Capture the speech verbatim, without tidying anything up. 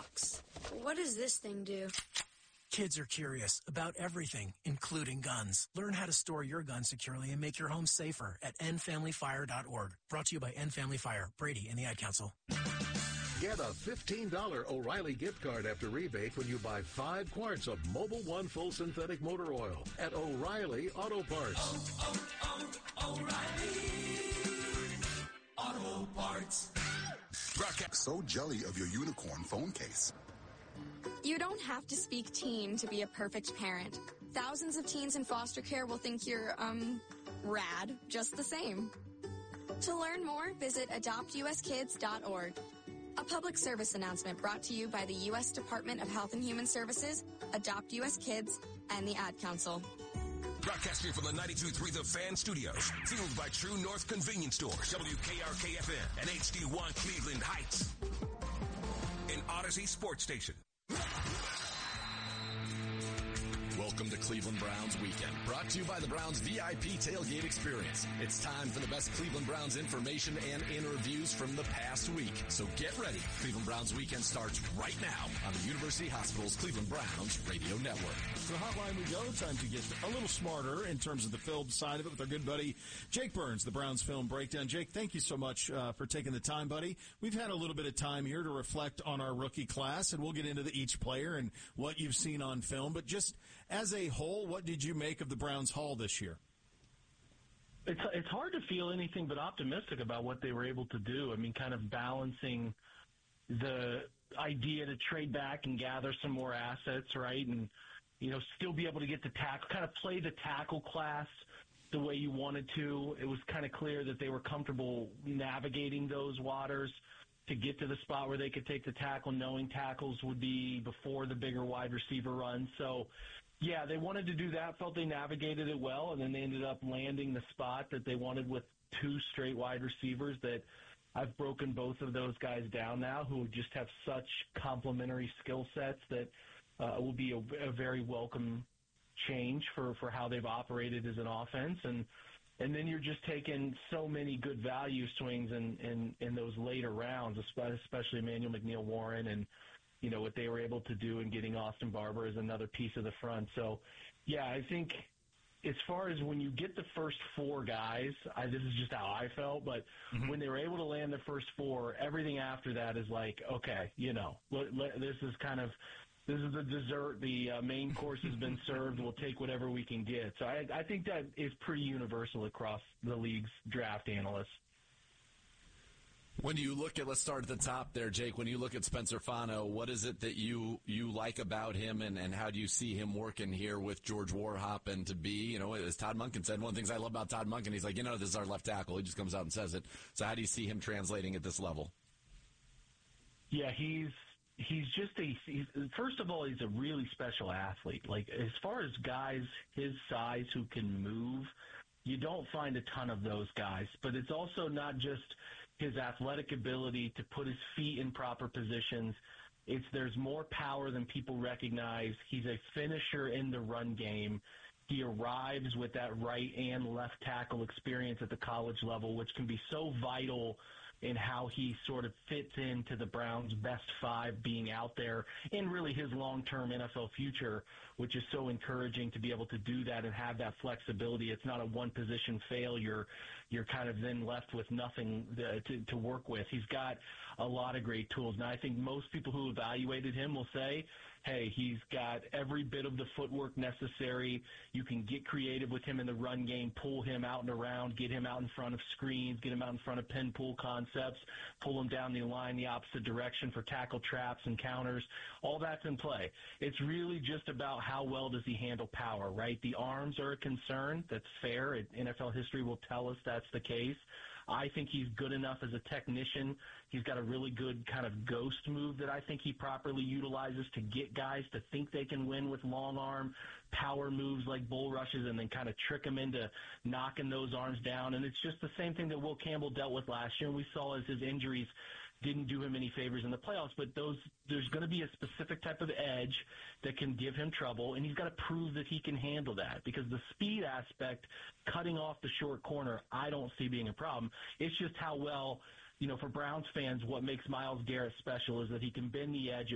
box. What does this thing do? Kids are curious about everything, including guns. Learn how to store your gun securely and make your home safer at end family fire dot org. Brought to you by End Family Fire, Brady, and the Ad Council. Get a fifteen dollars O'Reilly gift card after rebate when you buy five quarts of Mobil One Full Synthetic Motor Oil at O'Reilly Auto Parts. Oh, oh, oh, O'Reilly Auto Parts. So jelly of your unicorn phone case. You don't have to speak teen to be a perfect parent. Thousands of teens in foster care will think you're, um, rad, just the same. To learn more, visit adopt u s kids dot org. A public service announcement brought to you by the U S Department of Health and Human Services, Adopt U S Kids, and the Ad Council. Broadcasting from the ninety-two point three The Fan Studios, fueled by True North Convenience Stores, W K R K F M, and H D one Cleveland Heights. An Odyssey Sports Station. Welcome to Cleveland Browns Weekend, brought to you by the Browns V I P Tailgate Experience. It's time for the best Cleveland Browns information and interviews from the past week. So get ready. Cleveland Browns Weekend starts right now on the University Hospital's Cleveland Browns Radio Network. To the hotline we go. Time to get a little smarter in terms of the film side of it with our good buddy Jake Burns, the Browns Film Breakdown. Jake, thank you so much uh, for taking the time, buddy. We've had a little bit of time here to reflect on our rookie class, and we'll get into the, each player and what you've seen on film. But just as a whole, what did you make of the Browns' haul this year? It's it's hard to feel anything but optimistic about what they were able to do. I mean, kind of balancing the idea to trade back and gather some more assets, right? And, you know, still be able to get the tackle, kind of play the tackle class the way you wanted to. It was kind of clear that they were comfortable navigating those waters to get to the spot where they could take the tackle, knowing tackles would be before the bigger wide receiver run. So, yeah, they wanted to do that, felt they navigated it well, and then they ended up landing the spot that they wanted with two straight wide receivers that I've broken both of those guys down now, who just have such complementary skill sets that uh, will be a, a very welcome change for, for how they've operated as an offense. And and then you're just taking so many good value swings in, in, in those later rounds, especially Emmanuel McNeil-Warren and, you know, what they were able to do in getting Austin Barber as another piece of the front. So, yeah, I think as far as when you get the first four guys, I, this is just how I felt, but mm-hmm. when they were able to land the first four, everything after that is like, okay, you know, let, let, this is kind of, this is the dessert. The uh, main course has been served. We'll take whatever we can get. So I, I think that is pretty universal across the league's draft analysts. When you look at, let's start at the top there, Jake, when you look at Spencer Fano, what is it that you, you like about him, and, and how do you see him working here with George Warhop and to be, you know, as Todd Monken said, one of the things I love about Todd Monken, he's like, you know, this is our left tackle. He just comes out and says it. So how do you see him translating at this level? Yeah, he's he's just a he's, first of all, he's a really special athlete. Like, as far as guys his size who can move, you don't find a ton of those guys. But it's also not just his athletic ability to put his feet in proper positions. It's there's more power than people recognize. He's a finisher in the run game. He arrives with that right and left tackle experience at the college level, which can be so vital in how he sort of fits into the Browns' best five being out there and really his long-term N F L future, which is so encouraging to be able to do that and have that flexibility. It's not a one-position failure. You're kind of then left with nothing to, to work with. He's got a lot of great tools. Now, I think most people who evaluated him will say, hey, he's got every bit of the footwork necessary. You can get creative with him in the run game, pull him out and around, get him out in front of screens, get him out in front of pin pull concepts, pull him down the line the opposite direction for tackle traps and counters. All that's in play. It's really just about how well does he handle power, right? The arms are a concern. That's fair. N F L history will tell us that's the case. I think he's good enough as a technician. He's got a really good kind of ghost move that I think he properly utilizes to get guys to think they can win with long arm power moves like bull rushes and then kind of trick them into knocking those arms down. And it's just the same thing that Will Campbell dealt with last year, and we saw as his injuries didn't do him any favors in the playoffs. But those there's going to be a specific type of edge that can give him trouble, and he's got to prove that he can handle that, because the speed aspect, cutting off the short corner, I don't see being a problem. It's just how well, you know, for Browns fans, what makes Myles Garrett special is that he can bend the edge